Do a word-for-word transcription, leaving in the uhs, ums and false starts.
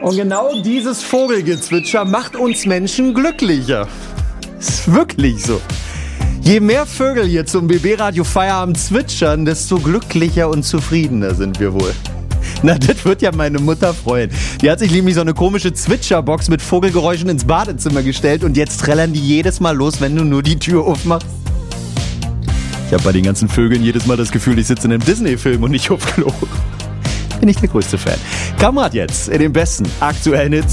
Und genau dieses Vogelgezwitscher macht uns Menschen glücklicher. Ist wirklich so. Je mehr Vögel hier zum B B-Radio Feierabend zwitschern, desto glücklicher und zufriedener sind wir wohl. Na, das wird ja meine Mutter freuen. Die hat sich nämlich so eine komische Zwitscherbox mit Vogelgeräuschen ins Badezimmer gestellt und jetzt trällern die jedes Mal los, wenn du nur die Tür aufmachst. Ich habe bei den ganzen Vögeln jedes Mal das Gefühl, ich sitze in einem Disney-Film und nicht auf Klo. Bin ich der größte Fan. Kamerad jetzt in den besten aktuellen Hits.